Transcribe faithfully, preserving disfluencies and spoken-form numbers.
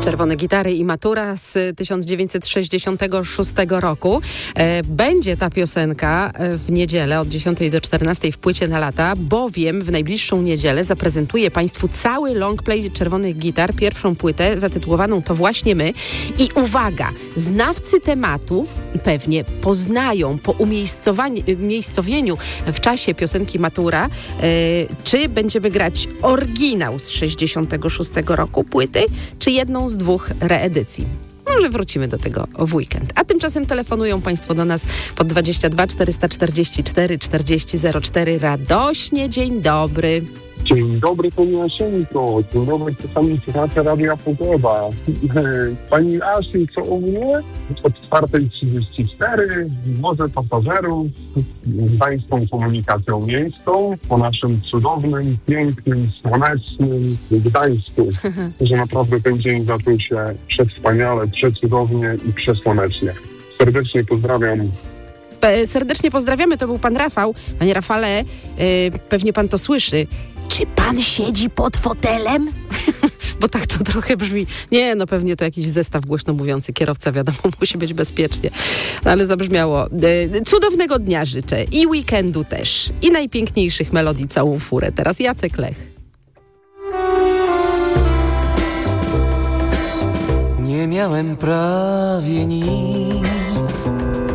Czerwone gitary i matura z tysiąc dziewięćset sześćdziesiątego szóstego roku. Będzie ta piosenka w niedzielę od dziesiątej do czternastej w Płycie na lata, bowiem w najbliższą niedzielę zaprezentuję Państwu cały longplay Czerwonych Gitar, pierwszą płytę zatytułowaną To właśnie my. I uwaga, znawcy tematu pewnie poznają po umiejscowieniu w czasie piosenki Matura, czy będziemy grać oryginał z sześćdziesiątego szóstego roku płyty, czy jedną z dwóch reedycji. Może wrócimy do tego w weekend. A tymczasem telefonują Państwo do nas pod dwadzieścia dwa czterysta czterdzieści cztery czterdzieści zero cztery. Radośnie, dzień dobry. Dzień dobry, Pani Jasieńko. Dzień dobry, czasami słuchacze Radia Pogoda. Pani Asi, co u mnie? Od czwartej trzydzieści cztery wożę pasażerów z pańską komunikacją miejską po naszym cudownym, pięknym, słonecznym Gdańsku. Że naprawdę ten dzień zaczął się przewspaniale, przecudownie i przesłonecznie. Serdecznie pozdrawiam. Serdecznie pozdrawiamy, to był pan Rafał. Panie Rafale, yy, pewnie pan to słyszy. Czy pan siedzi pod fotelem? Bo tak to trochę brzmi. Nie, no pewnie to jakiś zestaw głośno mówiący. Kierowca, wiadomo, musi być bezpiecznie. No, ale zabrzmiało. Yy, cudownego dnia życzę. I weekendu też. I najpiękniejszych melodii całą furę. Teraz Jacek Lech. Nie miałem prawie nic,